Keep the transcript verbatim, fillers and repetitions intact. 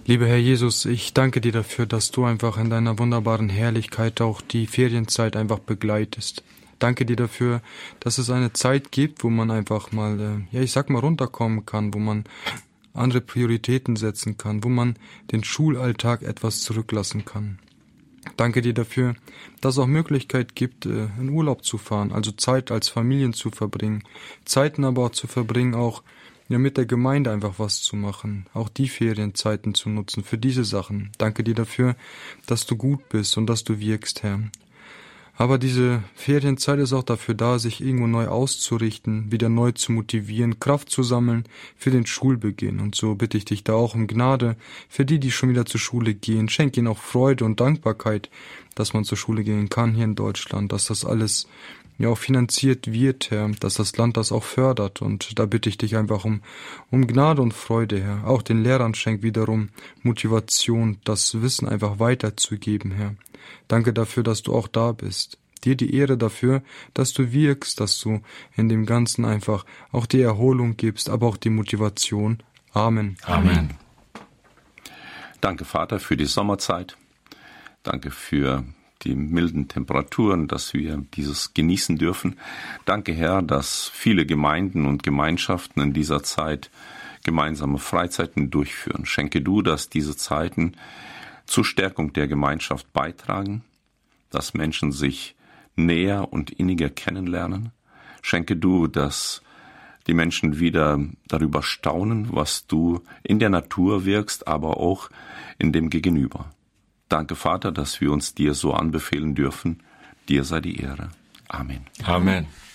Lieber Herr Jesus, ich danke dir dafür, dass du einfach in deiner wunderbaren Herrlichkeit auch die Ferienzeit einfach begleitest. Danke dir dafür, dass es eine Zeit gibt, wo man einfach mal, äh, ja, ich sag mal, runterkommen kann, wo man andere Prioritäten setzen kann, wo man den Schulalltag etwas zurücklassen kann. Danke dir dafür, dass es auch Möglichkeit gibt, äh, in Urlaub zu fahren, also Zeit als Familien zu verbringen, Zeiten aber auch zu verbringen, auch ja mit der Gemeinde einfach was zu machen, auch die Ferienzeiten zu nutzen für diese Sachen. Danke dir dafür, dass du gut bist und dass du wirkst, Herr. Aber diese Ferienzeit ist auch dafür da, sich irgendwo neu auszurichten, wieder neu zu motivieren, Kraft zu sammeln für den Schulbeginn. Und so bitte ich dich da auch um Gnade für die, die schon wieder zur Schule gehen. Schenk ihnen auch Freude und Dankbarkeit, dass man zur Schule gehen kann hier in Deutschland, dass das alles ja auch finanziert wird, Herr, dass das Land das auch fördert. Und da bitte ich dich einfach um, um Gnade und Freude, Herr. Auch den Lehrern schenk wiederum Motivation, das Wissen einfach weiterzugeben, Herr. Danke dafür, dass du auch da bist. Dir die Ehre dafür, dass du wirkst, dass du in dem Ganzen einfach auch die Erholung gibst, aber auch die Motivation. Amen. Amen. Danke, Vater, für die Sommerzeit. Danke für die milden Temperaturen, dass wir dieses genießen dürfen. Danke, Herr, dass viele Gemeinden und Gemeinschaften in dieser Zeit gemeinsame Freizeiten durchführen. Schenke du, dass diese Zeiten zur Stärkung der Gemeinschaft beitragen, dass Menschen sich näher und inniger kennenlernen. Schenke du, dass die Menschen wieder darüber staunen, was du in der Natur wirkst, aber auch in dem Gegenüber. Danke, Vater, dass wir uns dir so anbefehlen dürfen. Dir sei die Ehre. Amen. Amen.